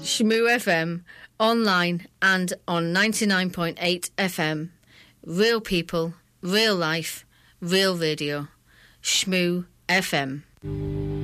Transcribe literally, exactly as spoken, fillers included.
Shmoo F M, online and on ninety-nine point eight F M. Real people, real life, real radio. Shmoo F M.